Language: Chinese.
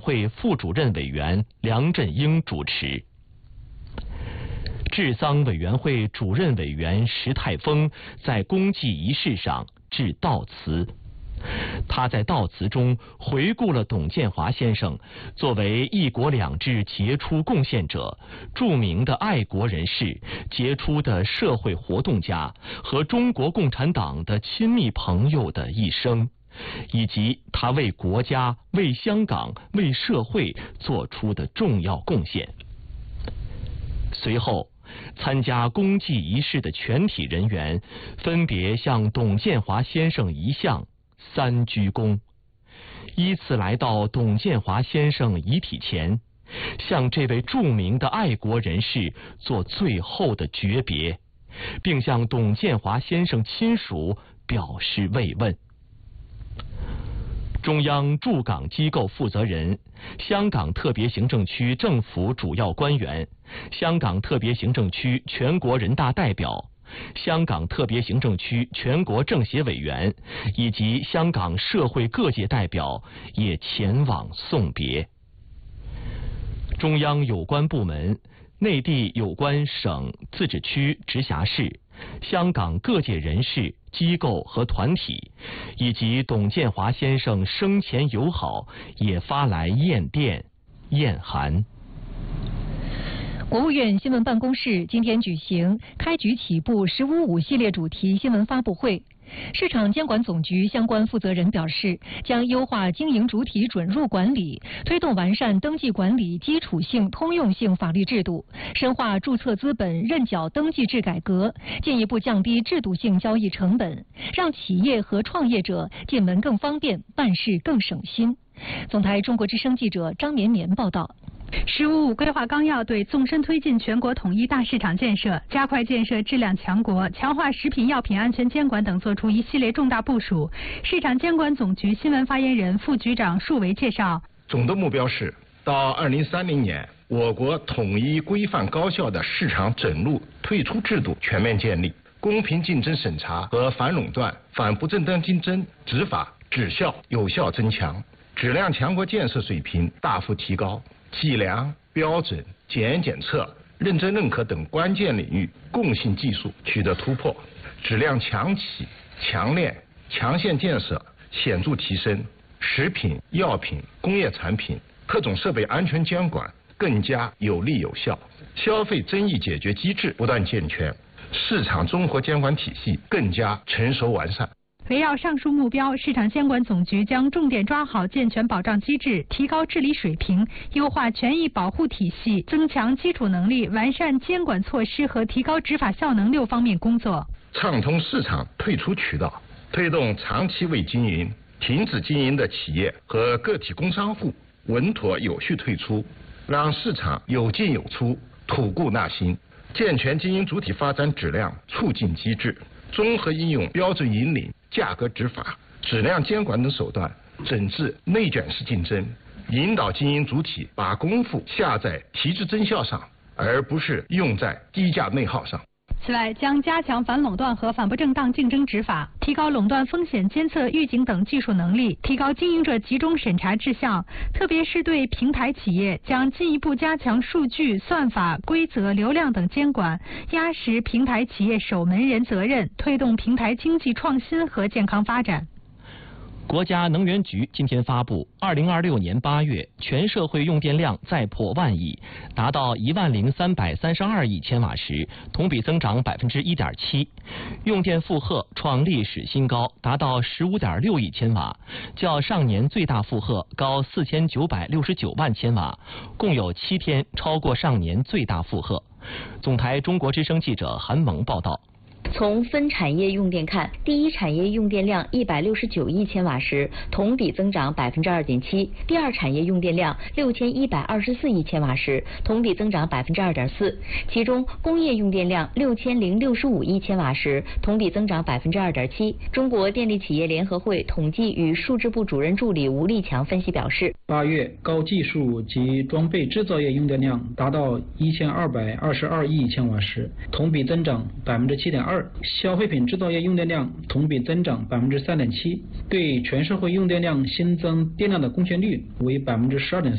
会副主任委员梁振英主持。治丧委员会主任委员石泰峰在公祭仪式上致悼词。他在悼词中回顾了董建华先生作为一国两制杰出贡献者、著名的爱国人士、杰出的社会活动家和中国共产党的亲密朋友的一生，以及他为国家、为香港、为社会做出的重要贡献。随后，参加公祭仪式的全体人员分别向董建华先生遗像3鞠躬，依次来到董建华先生遗体前，向这位著名的爱国人士做最后的诀别，并向董建华先生亲属表示慰问。中央驻港机构负责人、香港特别行政区政府主要官员、香港特别行政区全国人大代表、香港特别行政区全国政协委员以及香港社会各界代表也前往送别。中央有关部门、内地有关省、自治区、直辖市、香港各界人士、机构和团体，以及董建华先生生前友好，也发来唁电、唁函。 国务院新闻办公室今天举行开局起步“15.5”系列主题新闻发布会。市场监管总局相关负责人表示，将优化经营主体准入管理，推动完善登记管理基础性通用性法律制度，深化注册资本认缴登记制改革，进一步降低制度性交易成本，让企业和创业者进门更方便，办事更省心。总台中国之声记者张绵绵报道。 “15.5”规划纲要对纵深推进全国统一大市场建设、加快建设质量强国、强化食品药品安全监管等作出一系列重大部署。市场监管总局新闻发言人、副局长束维介绍， 总的目标是到2030年，我国统一规范高效的市场准入退出制度全面建立，公平竞争审查和反垄断、反不正当竞争执法质效有效增强，质量强国建设水平大幅提高。计量、标准、检测、认证认可等关键领域共性技术取得突破，质量强企、强链、强线建设显著提升，食品、药品、工业产品、各种设备安全监管更加有力有效，消费争议解决机制不断健全，市场综合监管体系更加成熟完善。 围绕上述目标，市场监管总局将重点抓好健全保障机制，提高治理水平，优化权益保护体系，增强基础能力，完善监管措施和提高执法效能6方面工作。 畅通市场退出渠道，推动长期未经营、停止经营的企业和个体工商户稳妥有序退出，让市场有进有出，吐故纳新。健全经营主体发展质量促进机制，综合应用标准引领、价格执法、质量监管等手段，整治内卷式竞争，引导经营主体把功夫下在提质增效上，而不是用在低价内耗上。 此外，将加强反垄断和反不正当竞争执法，提高垄断风险监测预警等技术能力，提高经营者集中审查质效。特别是对平台企业，将进一步加强数据、算法、规则、流量等监管，压实平台企业守门人责任，推动平台经济创新和健康发展。 国家能源局今天发布，2026年8月全社会用电量再破万亿，达到10332亿千瓦时，同比增长1.7%，用电负荷创历史新高，达到15.6亿千瓦，较上年最大负荷高4969万千瓦，共有7天超过上年最大负荷。总台中国之声记者韩萌报道。 从分产业用电看，第一产业用电量169亿千瓦时，同比增长2.7%；第二产业用电量6124亿千瓦时，同比增长2.4%。其中，工业用电量6065亿千瓦时，同比增长2.7%。中国电力企业联合会统计与数字部主任助理吴立强分析表示 ，8月高技术及装备制造业用电量达到1222亿千瓦时，同比增长7.2%。消费品制造业用电量同比增长3.7%，对全社会用电量新增电量的贡献率为12.4%。